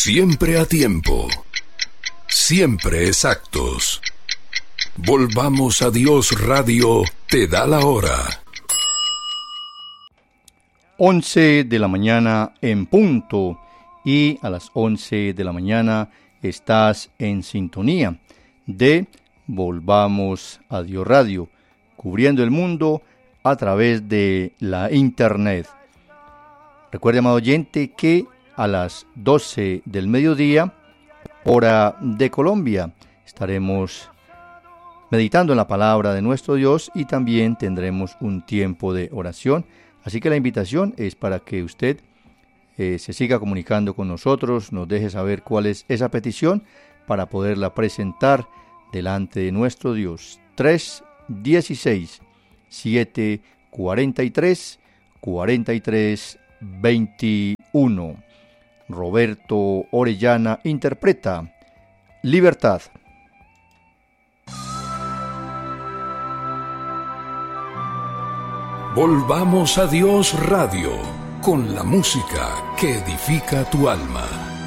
Siempre a tiempo, siempre exactos. Volvamos a Dios Radio, te da la hora. 11 de la mañana en punto, y a las 11 de la mañana estás en sintonía de Volvamos a Dios Radio, cubriendo el mundo a través de la internet. Recuerde, amado oyente, que a las 12 del mediodía, hora de Colombia, estaremos meditando en la palabra de nuestro Dios y también tendremos un tiempo de oración. Así que la invitación es para que usted se siga comunicando con nosotros, nos deje saber cuál es esa petición para poderla presentar delante de nuestro Dios. 316-743-4321. Roberto Orellana interpreta Libertad. Volvamos a Dios Radio, con la música que edifica tu alma.